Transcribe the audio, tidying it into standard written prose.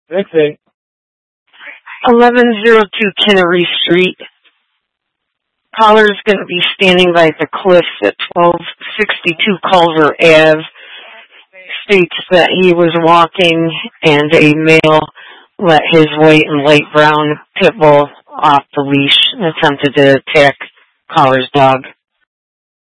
That's it. 1102 Kinnery Street. Caller's going to be standing by the cliffs at 1262 Culver Ave. States that he was walking and a male let his white and light brown pit bull off the leash and attempted to attack caller's dog.